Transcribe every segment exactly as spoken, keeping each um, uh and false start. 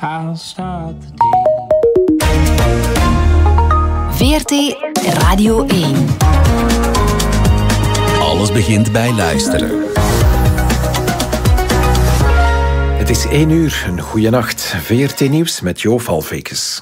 I'll start the day. V R T Radio één. Alles begint bij luisteren. Het is één uur, een goeie nacht. V R T Nieuws met Jo Valvekes.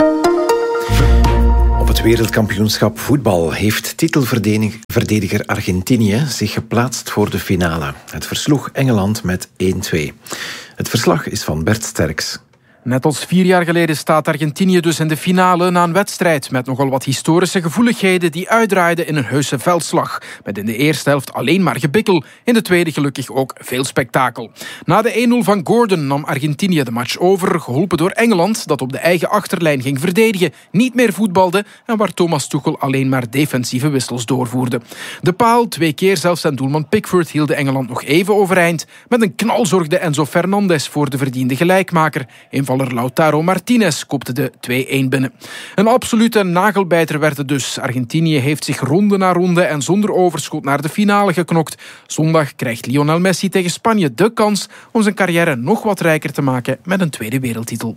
Op het wereldkampioenschap voetbal heeft titelverdediger Argentinië zich geplaatst voor de finale. Het versloeg Engeland met één twee. Het verslag is van Bert Sterks. Net als vier jaar geleden staat Argentinië dus in de finale na een wedstrijd met nogal wat historische gevoeligheden die uitdraaiden in een heuse veldslag. Met in de eerste helft alleen maar gebikkel, in de tweede gelukkig ook veel spektakel. Na de één nul van Gordon nam Argentinië de match over, geholpen door Engeland dat op de eigen achterlijn ging verdedigen, niet meer voetbalde en waar Thomas Tuchel alleen maar defensieve wissels doorvoerde. De paal, twee keer zelfs en doelman Pickford hielden Engeland nog even overeind. Met een knal zorgde Enzo Fernandez voor de verdiende gelijkmaker. Invaller Lautaro Martinez kopte de twee-één binnen. Een absolute nagelbijter werd het dus. Argentinië heeft zich ronde na ronde en zonder overschot naar de finale geknokt. Zondag krijgt Lionel Messi tegen Spanje de kans om zijn carrière nog wat rijker te maken met een tweede wereldtitel.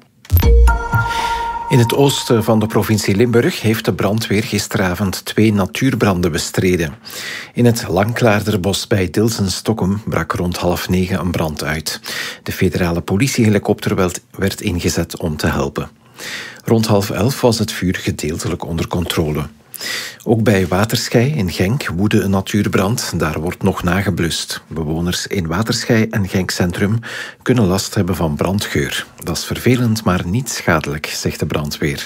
In het oosten van de provincie Limburg heeft de brandweer gisteravond twee natuurbranden bestreden. In het Langklaarderbos bij Dilsen-Stokkum brak rond half negen een brand uit. De federale politiehelikopter werd ingezet om te helpen. Rond half elf was het vuur gedeeltelijk onder controle. Ook bij Waterschei in Genk woedde een natuurbrand. Daar wordt nog nageblust. Bewoners in Waterschei en Genk Centrum kunnen last hebben van brandgeur. Dat is vervelend, maar niet schadelijk, zegt de brandweer.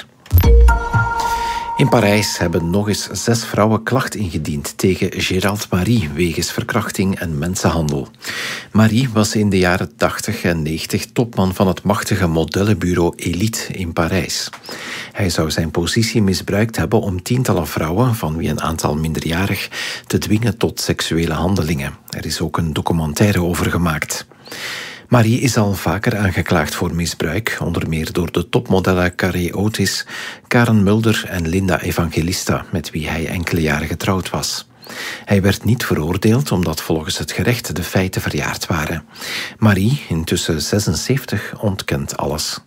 In Parijs hebben nog eens zes vrouwen klacht ingediend tegen Gérald Marie wegens verkrachting en mensenhandel. Marie was in de jaren tachtig en negentig topman van het machtige modellenbureau Elite in Parijs. Hij zou zijn positie misbruikt hebben om tientallen vrouwen, van wie een aantal minderjarig, te dwingen tot seksuele handelingen. Er is ook een documentaire over gemaakt. Marie is al vaker aangeklaagd voor misbruik, onder meer door de topmodellen Carré Otis, Karen Mulder en Linda Evangelista, met wie hij enkele jaren getrouwd was. Hij werd niet veroordeeld omdat volgens het gerecht de feiten verjaard waren. Marie, intussen zesenzeventig, ontkent alles.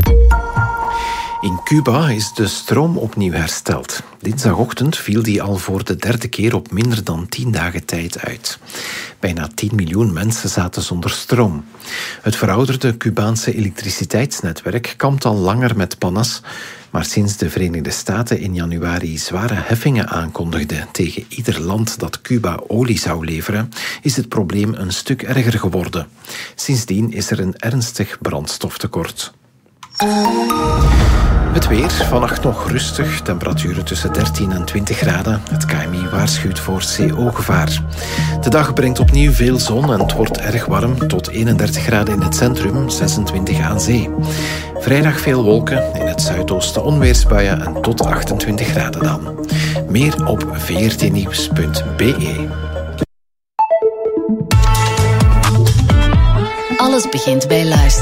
In Cuba is de stroom opnieuw hersteld. Dinsdagochtend viel die al voor de derde keer op minder dan tien dagen tijd uit. Bijna tien miljoen mensen zaten zonder stroom. Het verouderde Cubaanse elektriciteitsnetwerk kampt al langer met pannes, maar sinds de Verenigde Staten in januari zware heffingen aankondigden tegen ieder land dat Cuba olie zou leveren, is het probleem een stuk erger geworden. Sindsdien is er een ernstig brandstoftekort. Het weer, vannacht nog rustig, temperaturen tussen dertien en twintig graden. Het K M I waarschuwt voor C O-gevaar. De dag brengt opnieuw veel zon en het wordt erg warm, tot eenendertig graden in het centrum, zesentwintig aan zee. Vrijdag veel wolken, in het zuidoosten onweersbuien en tot achtentwintig graden dan. Meer op v r t nieuws punt b e. Alles begint bij luisteren.